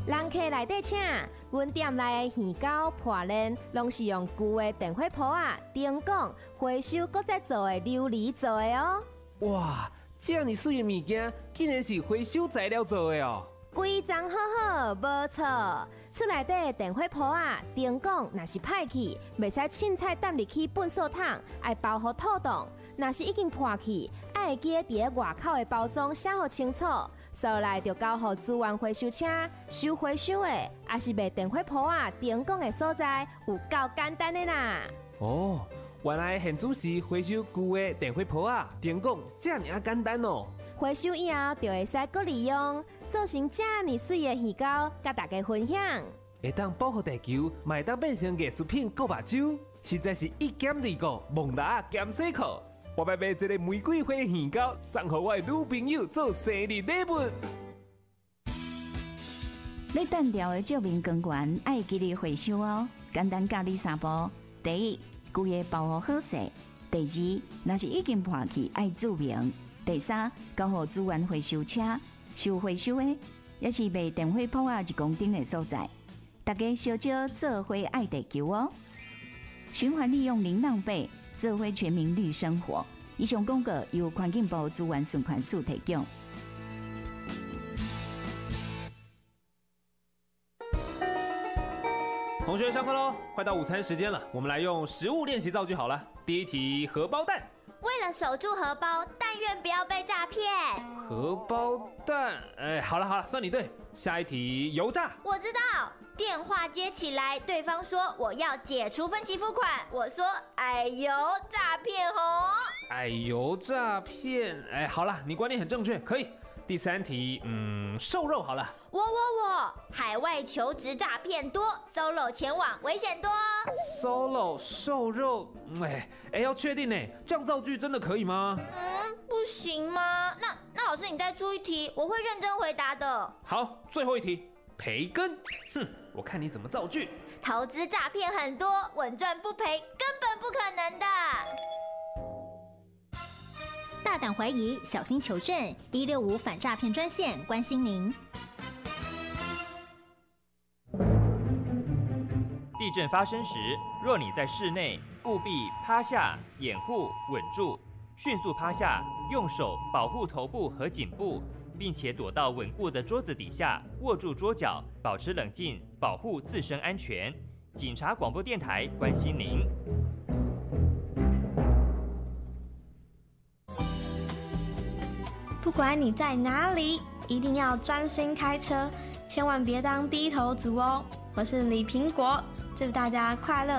人客内底请，阮店内的鱼糕、破链，拢是用旧的电火煲啊、灯管、回收搁再做的琉璃做的哦。 哇，这么水的物件，竟然是回收材料做的哦！ 规章好好，无错。厝内底的电火煲啊、灯管，若是歹去，袂使凊彩抌入去粪扫桶，爱包好透冻。若是已经破去，爱会记得伫咧外口的包装写好清楚。所来就交予资源回收车收回收的，也是卖电火煲啊、灯管的所在，有够简单的啦。 哦，原来现主是回收旧的电火煲啊、灯管，这么简单哦。 回收以后就会使搁利用，做成这么水的鱼糕，甲大家分享。 会当保护地球，嘛会当变成艺术品、搁目睭，实在是一兼二顾，蒙达兼洗裤。我要买一个玫瑰花鱼糕，送给我的女朋友做生日礼物。 你单调的照明光源爱记得回收哦。简单教你三步：第一，规个包好好势；第二，若是已经破去，爱注明；第三，交予资源回收车收回收的，也是卖电火煲啊1公斤的所在。大家小少做伙爱地球哦。循环利用零浪费。做伙全民绿生活。以上广告由环境部资源循环署提供。 同学上课喽，快到午餐时间了，我们来用实物练习造句好了。第一题，荷包蛋。 为了守住荷包，但愿不要被诈骗。 荷包蛋，好了，算你对。下一题，油炸。 我知道，电话接起来，对方说我要解除分期付款，我说哎呦，诈骗哦。 哎呦，诈骗，好了，你观念很正确，可以。第三题，瘦肉好了。 我，海外求职诈骗多 ，solo 前往危险多。 solo 瘦肉，要确定呢，这样造句真的可以吗？ 不行吗？那老师你再出一题，我会认真回答的。 好，最后一题，培根。我看你怎么造句。 投资诈骗很多，稳赚不赔根本不可能的。 大胆怀疑，小心求证，165反诈骗专线关心您。 地震发生时，若你在室内，务必趴下、掩护、稳住，迅速趴下，用手保护头部和颈部，并且躲到稳固的桌子底下，握住桌角，保持冷静，保护自身安全。警察广播电台关心您。 不管你在哪里，一定要专心开车，千万别当低头族哦。我是李苹果，祝大家快乐